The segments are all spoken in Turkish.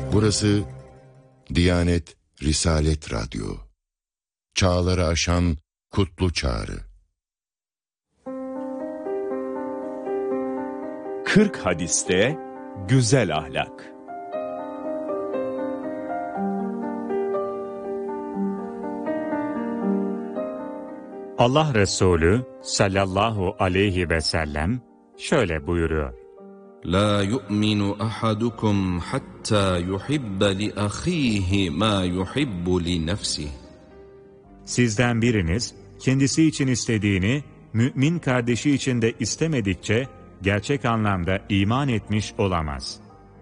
Burası Diyanet Risalet Radyo. Çağları aşan kutlu çağrı. 40 hadiste güzel ahlak. Allah Resulü sallallahu aleyhi ve sellem şöyle buyuruyor. La yu'minu ahadukum hatta yuhibbe li ahihi ma yuhibbu li nefsihi. Sizden biriniz kendisi için istediğini mümin kardeşi için de istemedikçe gerçek anlamda iman etmiş olamaz.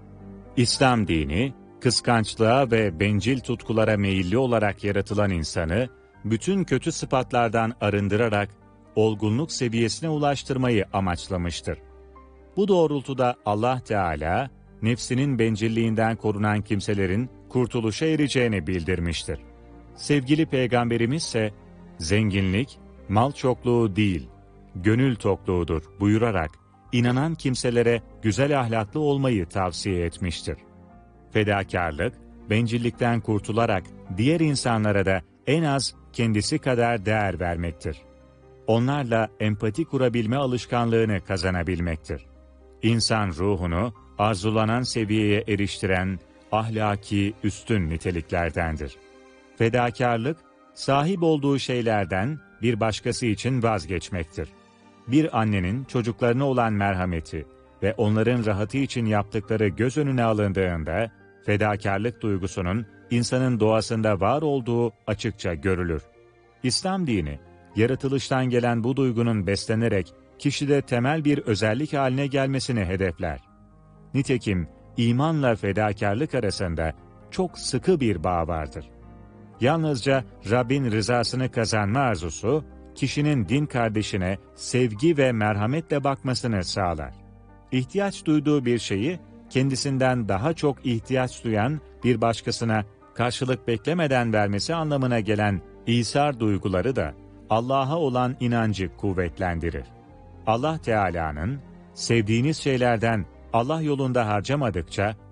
İslam dini, kıskançlığa ve bencil tutkulara meyilli olarak yaratılan insanı bütün kötü sıfatlardan arındırarak olgunluk seviyesine ulaştırmayı amaçlamıştır. Bu doğrultuda Allah Teala, nefsinin bencilliğinden korunan kimselerin kurtuluşa ereceğini bildirmiştir. Sevgili Peygamberimiz ise, zenginlik, mal çokluğu değil, gönül tokluğudur buyurarak, inanan kimselere güzel ahlaklı olmayı tavsiye etmiştir. Fedakarlık, bencillikten kurtularak diğer insanlara da en az kendisi kadar değer vermektir. Onlarla empati kurabilme alışkanlığını kazanabilmektir. İnsan ruhunu arzulanan seviyeye eriştiren ahlaki üstün niteliklerdendir. Fedakarlık, sahip olduğu şeylerden bir başkası için vazgeçmektir. Bir annenin çocuklarına olan merhameti ve onların rahatı için yaptıkları göz önüne alındığında, fedakarlık duygusunun insanın doğasında var olduğu açıkça görülür. İslam dini, yaratılıştan gelen bu duygunun beslenerek kişide temel bir özellik haline gelmesini hedefler. Nitekim imanla fedakarlık arasında çok sıkı bir bağ vardır. Yalnızca Rabbin rızasını kazanma arzusu, kişinin din kardeşine sevgi ve merhametle bakmasını sağlar. İhtiyaç duyduğu bir şeyi, kendisinden daha çok ihtiyaç duyan bir başkasına karşılık beklemeden vermesi anlamına gelen İsar duyguları da Allah'a olan inancı kuvvetlendirir. Allah Teala'nın sevdiğiniz şeylerden Allah yolunda harcamadıkça